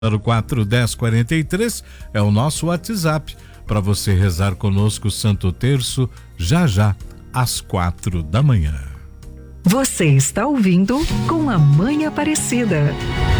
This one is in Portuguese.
041043 é o nosso WhatsApp para você rezar conosco o Santo Terço já às 4 da manhã. Você está ouvindo Com a Mãe Aparecida.